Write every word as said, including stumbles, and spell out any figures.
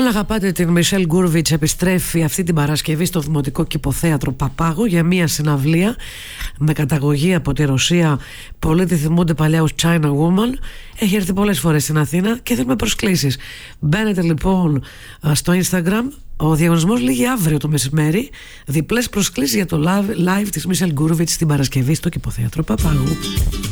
Αν αγαπάτε την Μισελ Γκούρβιτς, επιστρέφει αυτή την Παρασκευή στο Δημοτικό Κηποθέατρο Παπάγου για μια συναυλία με καταγωγή από τη Ρωσία. Πολλοί τη θυμούνται παλιά ως China Woman. Έχει έρθει πολλές φορές στην Αθήνα και θέλουμε προσκλήσεις. Μπαίνετε λοιπόν στο Instagram. Ο διαγωνισμός λήγει αύριο το μεσημέρι. Διπλές προσκλήσεις για το live, live της Μισελ Γκούρβιτς την Παρασκευή στο Κηποθέατρο Παπάγου.